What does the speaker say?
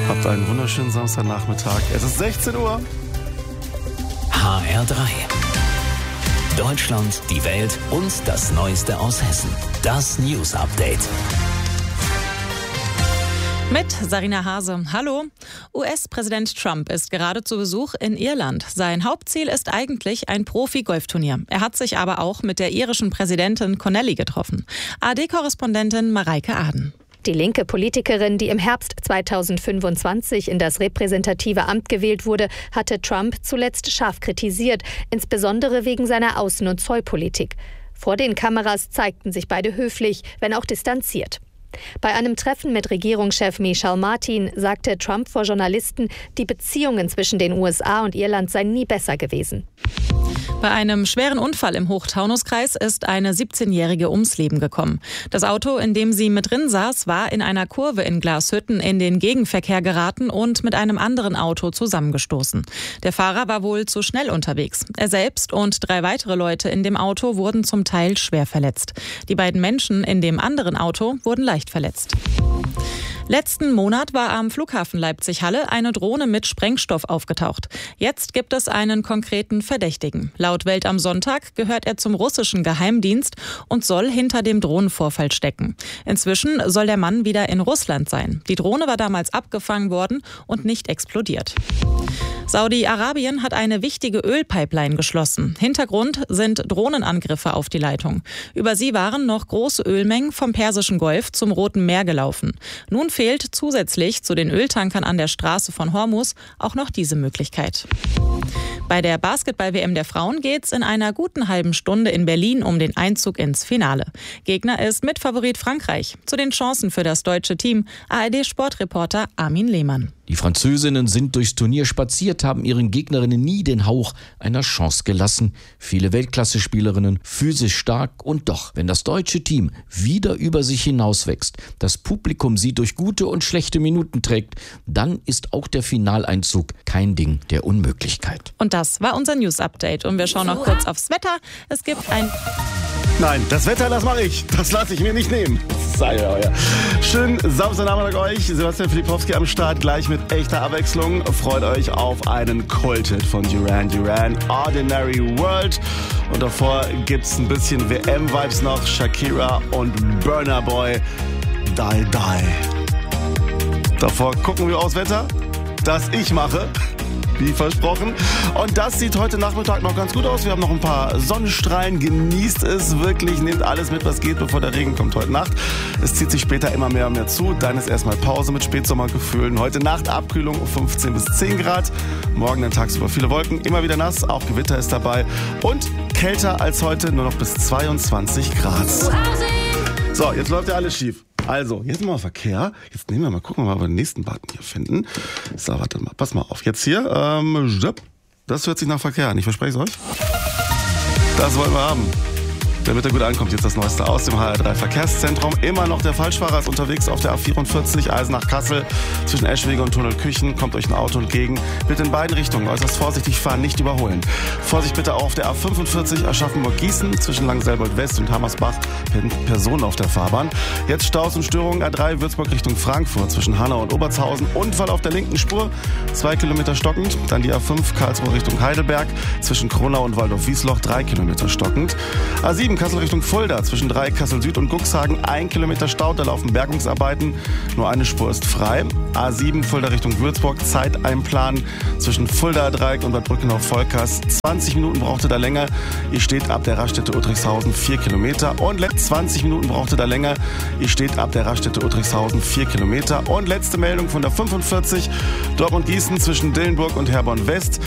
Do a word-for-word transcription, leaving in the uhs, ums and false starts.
Habt einen wunderschönen Samstagnachmittag. Es ist sechzehn Uhr. H R drei. Deutschland, die Welt und das Neueste aus Hessen. Das News Update. Mit Sarina Hase. Hallo. U S-Präsident Trump ist gerade zu Besuch in Irland. Sein Hauptziel ist eigentlich ein Profi-Golfturnier. Er hat sich aber auch mit der irischen Präsidentin Connelly getroffen. A R D-Korrespondentin Mareike Aden. Die linke Politikerin, die im Herbst zweitausendfünfundzwanzig in das repräsentative Amt gewählt wurde, hatte Trump zuletzt scharf kritisiert, insbesondere wegen seiner Außen- und Zollpolitik. Vor den Kameras zeigten sich beide höflich, wenn auch distanziert. Bei einem Treffen mit Regierungschef Michel Martin sagte Trump vor Journalisten, die Beziehungen zwischen den U S A und Irland seien nie besser gewesen. Bei einem schweren Unfall im Hochtaunuskreis ist eine siebzehnjährige ums Leben gekommen. Das Auto, in dem sie mit drin saß, war in einer Kurve in Glashütten in den Gegenverkehr geraten und mit einem anderen Auto zusammengestoßen. Der Fahrer war wohl zu schnell unterwegs. Er selbst und drei weitere Leute in dem Auto wurden zum Teil schwer verletzt. Die beiden Menschen in dem anderen Auto wurden leicht verletzt. Letzten Monat war am Flughafen Leipzig-Halle eine Drohne mit Sprengstoff aufgetaucht. Jetzt gibt es einen konkreten Verdächtigen. Laut Welt am Sonntag gehört er zum russischen Geheimdienst und soll hinter dem Drohnenvorfall stecken. Inzwischen soll der Mann wieder in Russland sein. Die Drohne war damals abgefangen worden und nicht explodiert. Saudi-Arabien hat eine wichtige Ölpipeline geschlossen. Hintergrund sind Drohnenangriffe auf die Leitung. Über sie waren noch große Ölmengen vom Persischen Golf zum Roten Meer gelaufen. Nun fehlt zusätzlich zu den Öltankern an der Straße von Hormuz auch noch diese Möglichkeit. Bei der Basketball-W M der Frauen geht's in einer guten halben Stunde in Berlin um den Einzug ins Finale. Gegner ist Mitfavorit Frankreich. Zu den Chancen für das deutsche Team A R D-Sportreporter Armin Lehmann. Die Französinnen sind durchs Turnier spaziert, haben ihren Gegnerinnen nie den Hauch einer Chance gelassen. Viele Weltklasse-Spielerinnen, physisch stark und doch, wenn das deutsche Team wieder über sich hinauswächst, das Publikum sie durch gute und schlechte Minuten trägt, dann ist auch der Finaleinzug kein Ding der Unmöglichkeit. Und das war unser News-Update. Und wir schauen noch kurz aufs Wetter. Es gibt ein... Nein, das Wetter, das mache ich. Das lasse ich mir nicht nehmen. Sei euer. Schönen Samstagnachmittag euch. Sebastian Filipowski am Start, gleich mit echter Abwechslung. Freut euch auf einen Kult-Hit von Duran Duran, Ordinary World. Und davor gibt's ein bisschen W M-Vibes noch. Shakira und Burna Boy, Die Die. Davor gucken wir aufs Wetter, das ich mache. Wie versprochen. Und das sieht heute Nachmittag noch ganz gut aus. Wir haben noch ein paar Sonnenstrahlen. Genießt es wirklich. Nehmt alles mit, was geht, bevor der Regen kommt heute Nacht. Es zieht sich später immer mehr und mehr zu. Dann ist erstmal Pause mit Spätsommergefühlen. Heute Nacht Abkühlung um fünfzehn bis zehn Grad. Morgen dann tagsüber viele Wolken. Immer wieder nass. Auch Gewitter ist dabei. Und kälter als heute. Nur noch bis zweiundzwanzig Grad. So, jetzt läuft ja alles schief. Also, jetzt mal Verkehr. Jetzt nehmen wir mal, gucken wir mal, ob wir den nächsten Button hier finden. So, warte mal, pass mal auf. Jetzt hier, ähm, das hört sich nach Verkehr an. Ich verspreche es euch. Das wollen wir haben. Damit er gut ankommt, jetzt das Neueste aus dem H R drei Verkehrszentrum. Immer noch der Falschfahrer ist unterwegs auf der A vierundvierzig, Eisenach-Kassel. Zwischen Eschwege und Tunnelküchen kommt euch ein Auto entgegen. Bitte in beiden Richtungen äußerst vorsichtig fahren, nicht überholen. Vorsicht bitte auch auf der A fünfundvierzig, Aschaffenburg-Gießen. Zwischen Langselbold-West und Hammersbach Personen auf der Fahrbahn. Jetzt Staus und Störungen, A drei Würzburg Richtung Frankfurt. Zwischen Hanau und Obertshausen. Unfall auf der linken Spur, zwei Kilometer stockend. Dann die A fünf Karlsruhe Richtung Heidelberg. Zwischen Kronau und Waldorf-Wiesloch, drei Kilometer stockend. A sieben Kassel Richtung Fulda, zwischen drei Kassel Süd und Guxhagen, ein Kilometer Stau, da laufen Bergungsarbeiten, nur eine Spur ist frei. A sieben Fulda Richtung Würzburg, Zeit einplanen zwischen Fulda-Dreieck und Bad Brückenau-Volkers. zwanzig Minuten brauchte da länger, ihr steht ab der Raststätte Uttrichshausen vier Kilometer. Und zwanzig Minuten brauchte da länger, ihr steht ab der Raststätte Uttrichshausen vier Kilometer. Und letzte Meldung von der fünfundvierzig, Dortmund-Gießen zwischen Dillenburg und Herborn-West.